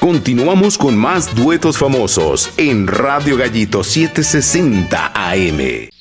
Continuamos con más duetos famosos en Radio Gallito 760 AM.